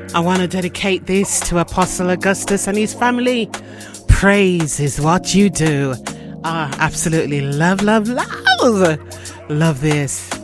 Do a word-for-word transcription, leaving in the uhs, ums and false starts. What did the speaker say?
I want to dedicate this to Apostle Augustus and his family. Praise is what you do. Ah, absolutely love, love, love. Love this.